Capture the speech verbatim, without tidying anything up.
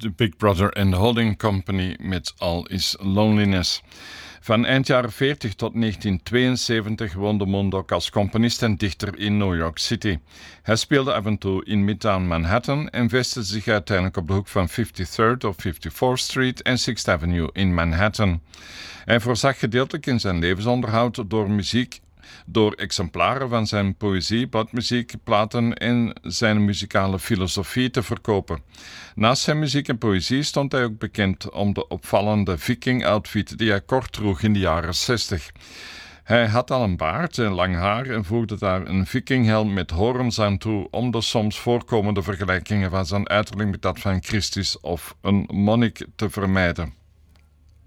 The Big Brother and the Holding Company met All Is Loneliness. Van eind jaren veertig tot negentien tweeënzeventig woonde Moondog als componist en dichter in New York City. Hij speelde af en toe in Midtown Manhattan en vestigde zich uiteindelijk op de hoek van fifty-third of fifty-fourth Street en sixth Avenue in Manhattan. Hij voorzag gedeeltelijk in zijn levensonderhoud door muziek, door exemplaren van zijn poëzie, bladmuziek, platen en zijn muzikale filosofie te verkopen. Naast zijn muziek en poëzie stond hij ook bekend om de opvallende viking-outfit die hij kort droeg in de jaren zestig. Hij had al een baard en lang haar en voegde daar een vikinghelm met horens aan toe om de soms voorkomende vergelijkingen van zijn uiterlijk met dat van Christus of een monnik te vermijden.